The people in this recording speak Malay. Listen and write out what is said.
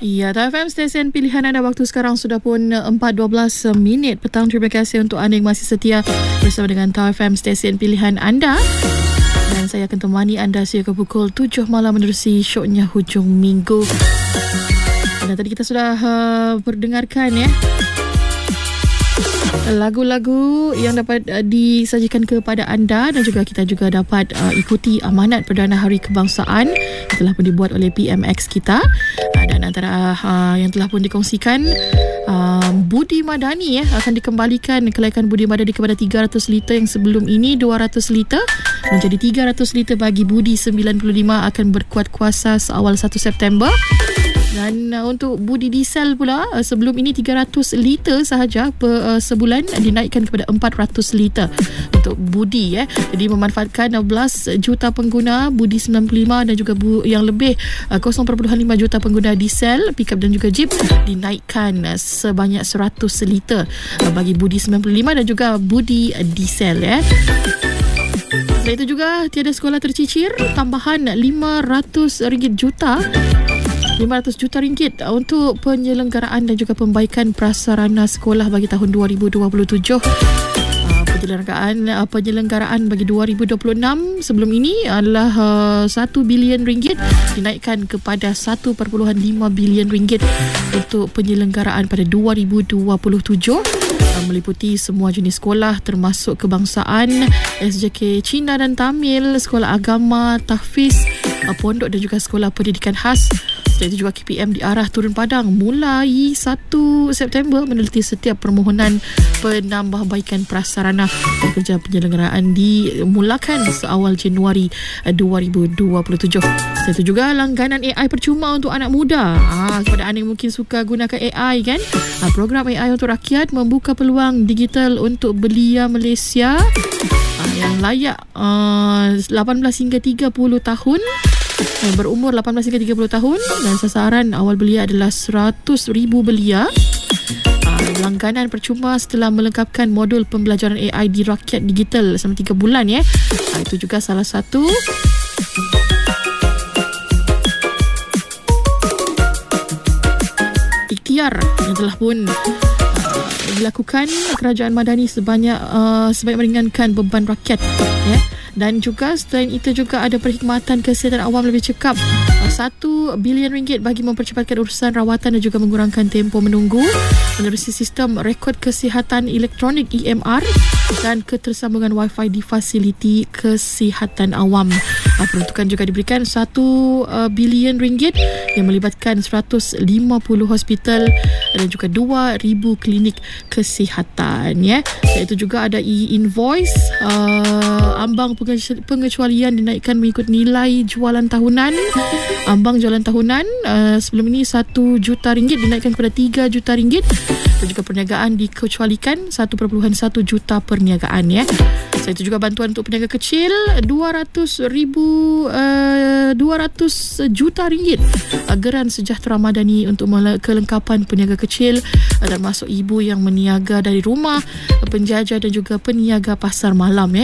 Ya, Tau FM stesen pilihan anda. Waktu sekarang sudah pun 4.12 minit petang. Terima kasih untuk anda yang masih setia bersama dengan Tau FM stesen pilihan anda. Dan saya akan temani anda sehingga pukul 7 malam menerusi syoknya hujung minggu. Dan tadi kita sudah berdengarkan lagu-lagu yang dapat disajikan kepada anda, dan juga kita juga dapat ikuti amanat Perdana Hari Kebangsaan yang telah pun dibuat oleh PMX kita. Dan antara yang telah pun dikongsikan, Budi Madani akan dikembalikan kelaikan Budi Madani kepada 300 liter yang sebelum ini 200 liter menjadi 300 liter bagi Budi 95 akan berkuat kuasa seawal 1 September. Dan untuk Budi Diesel pula, sebelum ini 300 liter sahaja per sebulan dinaikkan kepada 400 liter untuk Budi. Jadi memanfaatkan 16 juta pengguna Budi 95 dan juga yang lebih 0.5 juta pengguna diesel, pickup dan juga jeep dinaikkan sebanyak 100 liter bagi Budi 95 dan juga Budi Diesel. Selain itu juga tiada sekolah tercicir, tambahan 500 juta ringgit untuk penyelenggaraan dan juga pembaikan prasarana sekolah bagi tahun 2027. Penyelenggaraan bagi 2026 sebelum ini adalah 1 bilion ringgit dinaikkan kepada 1.5 bilion ringgit untuk penyelenggaraan pada 2027, meliputi semua jenis sekolah termasuk kebangsaan, SJK Cina dan Tamil, sekolah agama, tahfiz, pondok dan juga sekolah pendidikan khas. Selain itu juga KPM diarah turun padang mulai 1 September meneliti setiap permohonan penambahbaikan prasarana, dan kerja penyelenggaraan dimulakan seawal Januari 2027. Selain itu juga langganan AI percuma untuk anak muda. Kepada anda yang mungkin suka gunakan AI kan, program AI untuk rakyat membuka peluang digital untuk belia Malaysia yang layak 18 hingga 30 tahun, berumur 18 hingga 30 tahun, dan sasaran awal belia adalah 100,000 belia. Langganan percuma setelah melengkapkan modul pembelajaran AI di rakyat digital selama 3 bulan itu juga salah satu ikhtiar yang telah pun dilakukan kerajaan Madani sebanyak meringankan beban rakyat. Dan juga selain itu juga ada perkhidmatan kesihatan awam lebih cekap, 1 bilion ringgit bagi mempercepatkan urusan rawatan dan juga mengurangkan tempoh menunggu menerusi sistem rekod kesihatan elektronik EMR dan ketersambungan wifi di fasiliti kesihatan awam. Peruntukan juga diberikan 1 bilion ringgit yang melibatkan 150 hospital dan juga 2,000 klinik kesihatan. Iaitu juga ada e-invoice, ambang pengecualian dinaikkan mengikut nilai jualan tahunan. Ambang jualan tahunan sebelum ini 1 juta ringgit dinaikkan kepada 3 juta ringgit, dan juga perniagaan dikecualikan 1.1 juta perniagaan. Selain itu juga bantuan untuk peniaga kecil 200 juta ringgit geran Sejahtera Madani untuk kelengkapan peniaga kecil, termasuk ibu yang meniaga dari rumah, penjajah dan juga peniaga pasar malam.